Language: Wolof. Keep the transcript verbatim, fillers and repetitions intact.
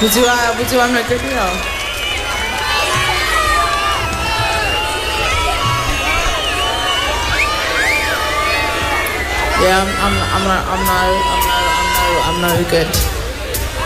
Would you, uh, would you want a good deal? Yeah, I'm, I'm, I'm not, I'm not, I'm not, I'm not, I'm not good.